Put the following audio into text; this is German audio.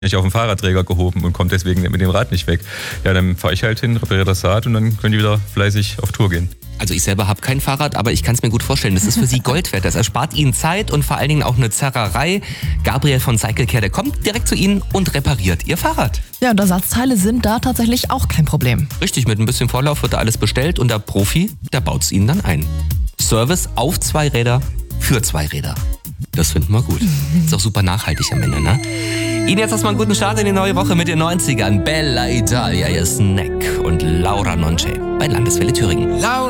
nicht auf den Fahrradträger gehoben und kommt deswegen mit dem Rad nicht weg. Ja, dann fahre ich halt hin, repariere das Rad und dann können die wieder fleißig auf Tour gehen. Also ich selber habe kein Fahrrad, aber ich kann es mir gut vorstellen. Das ist für Sie Gold wert. Das erspart Ihnen Zeit und vor allen Dingen auch eine Zerrerei. Gabriel von Cyclecare, der kommt direkt zu Ihnen und repariert Ihr Fahrrad. Ja, und Ersatzteile sind da tatsächlich auch kein Problem. Richtig, mit ein bisschen Vorlauf wird da alles bestellt und der Profi, der baut es Ihnen dann ein. Service auf 2 Räder für 2 Räder. Das finden wir gut. Ist auch super nachhaltig am Ende, ne? Ihnen jetzt erstmal einen guten Start in die neue Woche mit den 90ern. Bella Italia, ihr Snack und Laura Nonce bei Landeswelle Thüringen.